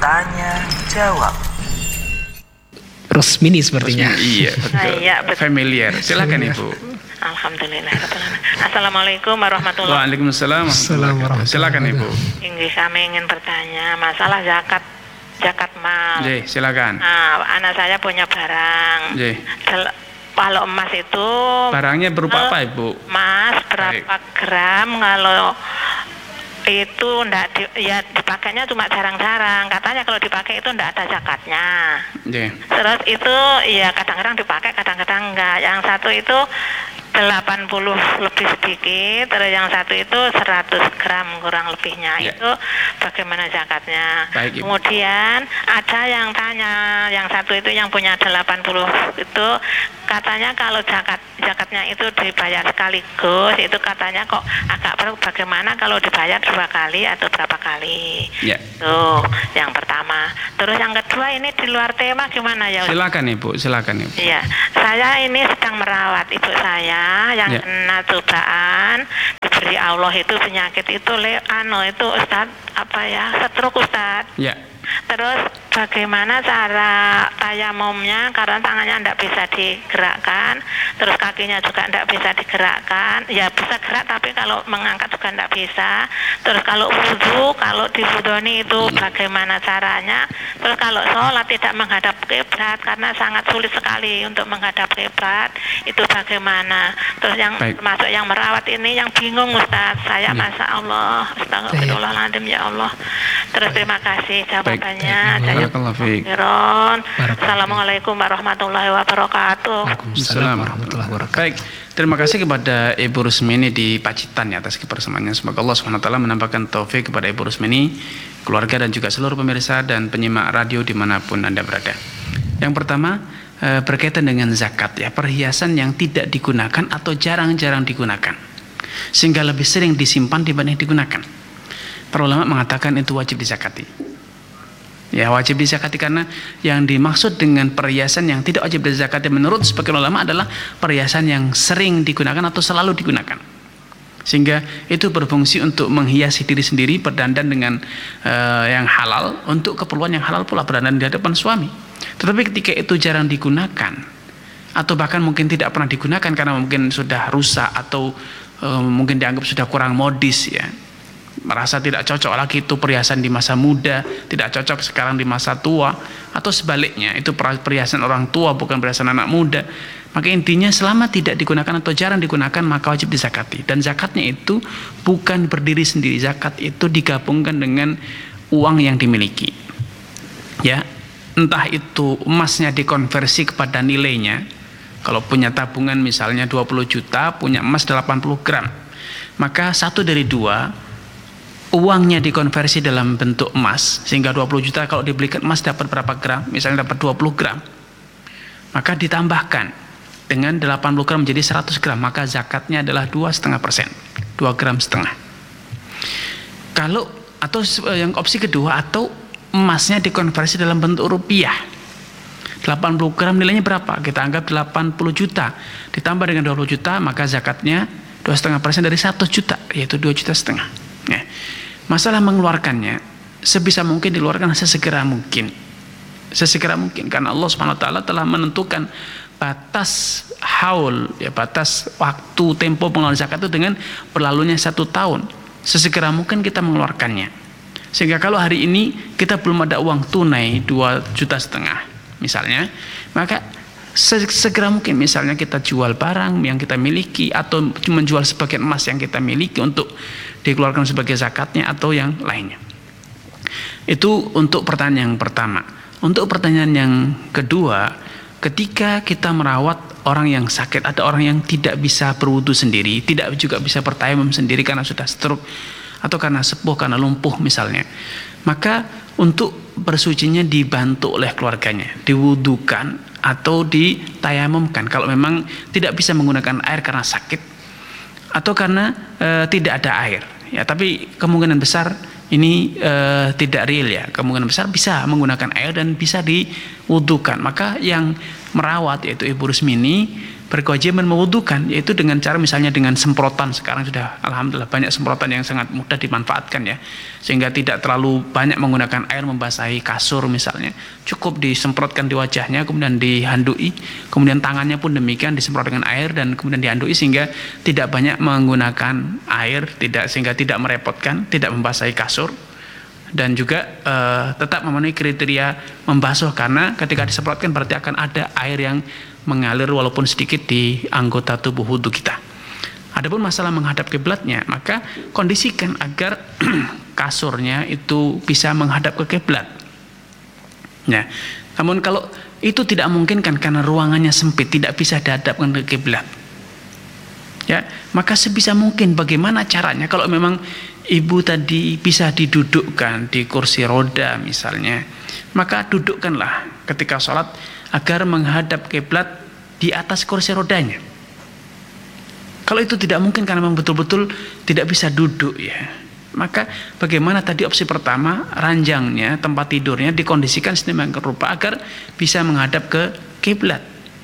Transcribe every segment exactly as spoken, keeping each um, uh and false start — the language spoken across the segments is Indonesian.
Tanya jawab. Rosmini sepertinya. Rosmini, iya, betul. Nah, iya, betul. Familiar. Silakan Ibu. Alhamdulillah. Assalamualaikum warahmatullahi wabarakatuh. Waalaikumsalam. Assalamualaikum. Silakan Ibu. Inggih, kami ingin bertanya masalah zakat zakat mal. Jih, silakan. Nah, anak saya punya barang. Jih. Del- Kalau emas itu Barangnya berupa apa Ibu? emas berapa Baik. gram? Kalau itu ndak di, ya dipakainya cuma jarang-jarang. Katanya kalau dipakai itu ndak ada zakatnya. Jih. Terus itu ya kadang-kadang dipakai, kadang-kadang enggak. Yang satu itu delapan puluh lebih sedikit, terus yang satu itu seratus gram kurang lebihnya. Ya. Itu bagaimana zakatnya? Baik, Ibu. Kemudian ada yang tanya, yang satu itu yang punya delapan puluh itu katanya kalau zakat zakatnya itu dibayar sekaligus, itu katanya kok agak perlu, bagaimana kalau dibayar dua kali atau berapa kali? Ya. Tuh, yang pertama. Terus yang kedua ini di luar tema gimana ya? Silakan Ibu, silakan Ibu. Iya, saya ini sedang merawat ibu saya yang Ya. kena cobaan, diberi Allah itu penyakit itu le ano itu Ustaz apa ya? Stroke Ustaz. Ya. Terus bagaimana cara tayamumnya karena tangannya tidak bisa digerakkan, terus kakinya juga tidak bisa digerakkan, ya bisa gerak tapi kalau mengangkat juga tidak bisa. Terus kalau wudhu, kalau di wudhoni itu bagaimana caranya? Terus kalau sholat tidak menghadap kiblat karena sangat sulit sekali untuk menghadap kiblat, itu bagaimana? Terus yang Baik. termasuk yang merawat ini yang bingung Ustaz, saya Ya. masya Allah, astagfirullahaladzim ya Allah. Terus terima kasih jawabannya. Barakallahu fiik. Khairon. Assalamualaikum warahmatullahi wabarakatuh. Waalaikumsalam warahmatullahi wabarakatuh. Baik, terima kasih kepada Ibu Rusmini di Pacitan ya atas kebersamaannya. Semoga Allah subhanahu wa taala menambahkan taufik kepada Ibu Rusmini, keluarga dan juga seluruh pemirsa dan penyimak radio dimanapun Anda berada. Yang pertama eh, berkaitan dengan zakat ya, perhiasan yang tidak digunakan atau jarang-jarang digunakan sehingga lebih sering disimpan dibanding digunakan. Para ulama mengatakan itu wajib dizakati. Ya, wajib dizakati karena yang dimaksud dengan perhiasan yang tidak wajib dizakati menurut sebagian ulama adalah perhiasan yang sering digunakan atau selalu digunakan. Sehingga itu berfungsi untuk menghiasi diri sendiri, berdandan dengan uh, yang halal untuk keperluan yang halal pula, berdandan di hadapan suami. Tetapi ketika itu jarang digunakan atau bahkan mungkin tidak pernah digunakan karena mungkin sudah rusak atau uh, mungkin dianggap sudah kurang modis ya, merasa tidak cocok lagi itu perhiasan di masa muda, tidak cocok sekarang di masa tua, atau sebaliknya itu perhiasan orang tua bukan perhiasan anak muda, maka intinya selama tidak digunakan atau jarang digunakan maka wajib dizakati. Dan zakatnya itu bukan berdiri sendiri, zakat itu digabungkan dengan uang yang dimiliki ya, entah itu emasnya dikonversi kepada nilainya. Kalau punya tabungan misalnya dua puluh juta, punya emas delapan puluh gram, maka satu dari dua uangnya dikonversi dalam bentuk emas, sehingga dua puluh juta kalau dibelikan emas dapat berapa gram, misalnya dapat dua puluh gram, maka ditambahkan dengan delapan puluh gram menjadi seratus gram, maka zakatnya adalah dua koma lima persen, dua gram setengah. Kalau atau yang opsi kedua, atau emasnya dikonversi dalam bentuk rupiah, delapan puluh gram nilainya berapa, kita anggap delapan puluh juta, ditambah dengan dua puluh juta, maka zakatnya dua koma lima persen dari seratus juta, yaitu dua juta setengah ya. Masalah mengeluarkannya sebisa mungkin dikeluarkan sesegera mungkin, sesegera mungkin karena Allah subhanahu wa taala telah menentukan batas haul ya, batas waktu tempo pengeluaran zakat itu dengan berlalunya satu tahun. Sesegera mungkin kita mengeluarkannya, sehingga kalau hari ini kita belum ada uang tunai dua juta setengah misalnya, maka segera mungkin misalnya kita jual barang yang kita miliki atau menjual sebagian emas yang kita miliki untuk dikeluarkan sebagai zakatnya atau yang lainnya. Itu untuk pertanyaan yang pertama. Untuk pertanyaan yang kedua, ketika kita merawat orang yang sakit, ada orang yang tidak bisa berwudu sendiri, tidak juga bisa bertayamum sendiri karena sudah stroke atau karena sepuh, karena lumpuh misalnya, maka untuk bersucinya dibantu oleh keluarganya, diwudukan atau ditayamumkan kalau memang tidak bisa menggunakan air karena sakit atau karena e, tidak ada air ya. Tapi kemungkinan besar ini e, tidak real ya, kemungkinan besar bisa menggunakan air dan bisa diwudukan. Maka yang merawat yaitu Ibu Rusmini berkewajiban mewudukan, yaitu dengan cara misalnya dengan semprotan. Sekarang sudah alhamdulillah banyak semprotan yang sangat mudah dimanfaatkan ya, sehingga tidak terlalu banyak menggunakan air membasahi kasur misalnya, cukup disemprotkan di wajahnya kemudian dihandui, kemudian tangannya pun demikian disemprot dengan air dan kemudian dihandui, sehingga tidak banyak menggunakan air, tidak sehingga tidak merepotkan, tidak membasahi kasur, dan juga uh, tetap memenuhi kriteria membasuh, karena ketika disemprotkan berarti akan ada air yang mengalir walaupun sedikit di anggota tubuh wudu kita. Adapun masalah menghadap kiblatnya, maka kondisikan agar kasurnya itu bisa menghadap ke kiblat. Ya. Namun kalau itu tidak mungkin kan karena ruangannya sempit, tidak bisa dihadapkan ke kiblat. Ya, maka sebisa mungkin bagaimana caranya kalau memang ibu tadi bisa didudukkan di kursi roda misalnya, maka dudukkanlah ketika sholat agar menghadap kiblat di atas kursi rodanya. Kalau itu tidak mungkin karena memang betul-betul tidak bisa duduk ya, maka bagaimana tadi opsi pertama, ranjangnya, tempat tidurnya dikondisikan sedemikian rupa agar bisa menghadap ke kiblat.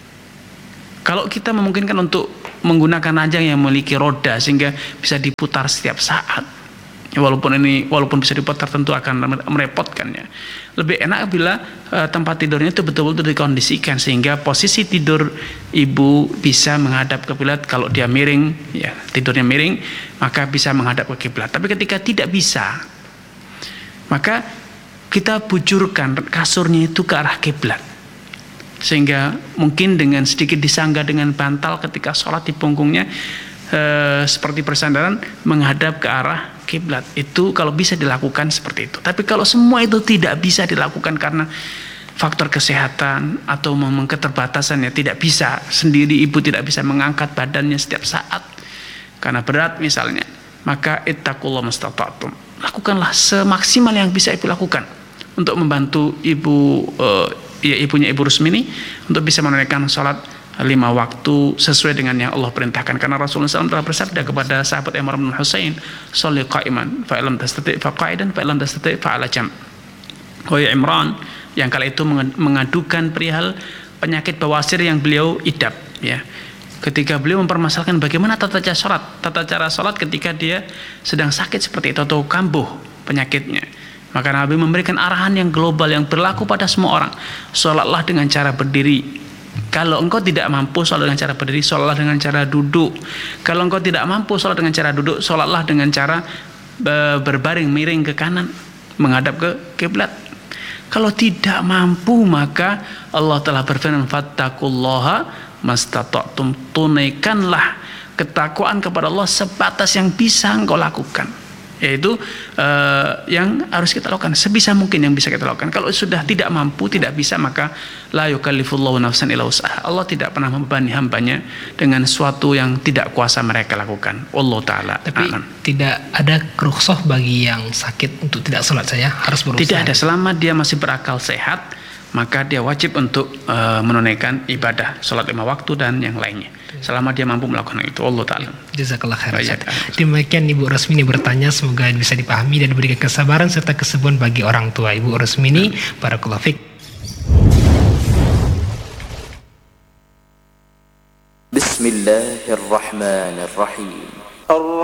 Kalau kita memungkinkan untuk menggunakan ranjang yang memiliki roda sehingga bisa diputar setiap saat, walaupun ini walaupun bisa diputar tentu akan merepotkan ya. Lebih enak bila uh, tempat tidurnya itu betul-betul dikondisikan sehingga posisi tidur ibu bisa menghadap ke kiblat. Kalau dia miring ya, tidurnya miring, maka bisa menghadap ke kiblat. Tapi ketika tidak bisa, maka kita bujurkan kasurnya itu ke arah kiblat, sehingga mungkin dengan sedikit disangga dengan bantal ketika sholat di punggungnya eh, seperti bersandaran menghadap ke arah kiblat. Itu kalau bisa dilakukan seperti itu. Tapi kalau semua itu tidak bisa dilakukan karena faktor kesehatan atau memang keterbatasannya, tidak bisa sendiri, ibu tidak bisa mengangkat badannya setiap saat karena berat misalnya, maka ittaqullah mastata'tum, lakukanlah semaksimal yang bisa ibu lakukan untuk membantu ibu eh, ya ibunya Ibu Rusmini untuk bisa menunaikan sholat lima waktu sesuai dengan yang Allah perintahkan. Karena Rasulullah shallallahu alaihi wasallam telah bersabda kepada sahabat Imran bin Husain, "Sholli qa'iman, fa illam tastati' fa qa'idan, fa illam tastati' fa 'ala jam." Wahai Imran, yang kala itu mengadukan perihal penyakit bawasir yang beliau idap ya. Ketika beliau mempermasalahkan bagaimana tata cara sholat, tata cara sholat ketika dia sedang sakit seperti itu atau kambuh penyakitnya, maka Nabi memberikan arahan yang global yang berlaku pada semua orang. Sholatlah dengan cara berdiri. Kalau engkau tidak mampu sholat dengan cara berdiri, sholatlah dengan cara duduk. Kalau engkau tidak mampu sholat dengan cara duduk, sholatlah dengan cara berbaring miring ke kanan menghadap ke kiblat. Kalau tidak mampu, maka Allah telah berfirman, fattaqullaha mastata'tum, tunaikanlah ketakwaan kepada Allah sebatas yang bisa engkau lakukan, yaitu uh, yang harus kita lakukan sebisa mungkin yang bisa kita lakukan. Kalau sudah tidak mampu, tidak bisa, maka la yukallifullahu nafsan illa wus'aha. Allah tidak pernah membebani hambanya dengan sesuatu yang tidak kuasa mereka lakukan. Wallahu taala. Tapi alam. Tidak ada rukhsah bagi yang sakit untuk tidak sholat, saya harus berusaha. Tidak ada, selama dia masih berakal sehat, maka dia wajib untuk uh, menunaikan ibadah sholat lima waktu dan yang lainnya, selama dia mampu melakukan itu. Allah Ta'ala. Jazakallah khair. Demikian Ibu Rusmini bertanya, semoga bisa dipahami dan diberikan kesabaran serta kesembuhan bagi orang tua. Ibu Rusmini, barakallahu fiik. Bismillahirrahmanirrahim.